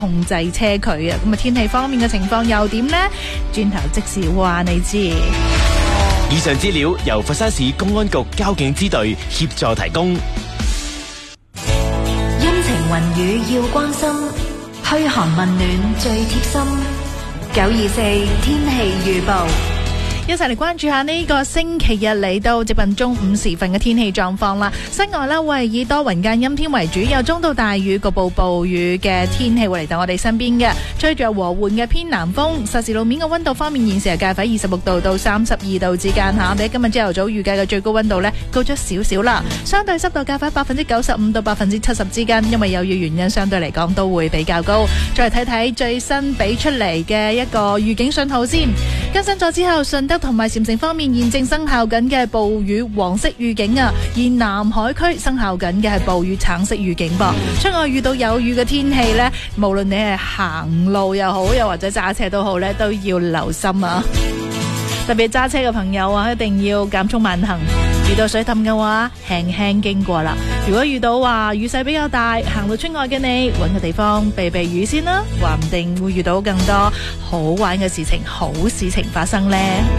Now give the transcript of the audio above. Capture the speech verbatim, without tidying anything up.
控制車距啊。咁啊，天氣方面嘅情況又點呢？轉頭即時話你知。 以上資料由佛山市公安局交警支隊協助提供。 陰晴雲雨要關心，噓寒問暖最貼心。九二四天氣預報。 一齊嚟關注下呢個星期日嚟到接近中午時分嘅天氣狀況啦。室外呢會係以多雲間陰天為主，有中到大雨，局部暴雨嘅天氣會嚟到我哋身邊嘅，吹着和緩嘅偏南風。實時路面嘅溫度方面，現時係介乎二十六度到三十二度之間吓。我哋今日朝頭早預計嘅最高溫度呢，高咗少少啦，相對濕度介乎百分之九十五到百分之七十之間，因為有雨原因，相對嚟講都會比較高。再嚟睇睇最新俾出嚟嘅一個預警信號先。更新咗之後，順德同埋禪城方面現正生效緊嘅暴雨黃色預警啊，而南海區生效緊嘅係暴雨橙色預警噃。出外遇到有雨嘅天氣呢，無論你係行路又好，又或者揸車都好呢，都要留心啊！特別揸車嘅朋友啊，一定要減速慢行。遇到水氹嘅話，輕輕經過啦。如果遇到話雨勢比較大，行到出外嘅你，搵個地方避避雨先啦，話唔定會遇到更多好玩嘅事情、好事情發生呢。